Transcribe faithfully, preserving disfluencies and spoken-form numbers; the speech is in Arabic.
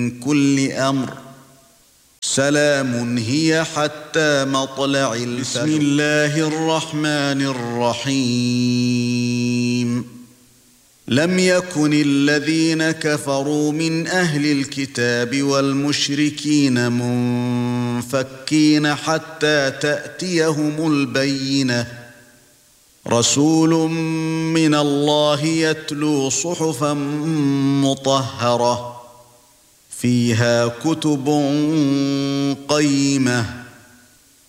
كل أمر سلام هي حتى مطلع الفجر. بسم الله الرحمن الرحيم. لم يكن الذين كفروا من أهل الكتاب والمشركين منفكين حتى تأتيهم البينة. رسول من الله يتلو صحفا مطهرة فيها كتب قيمة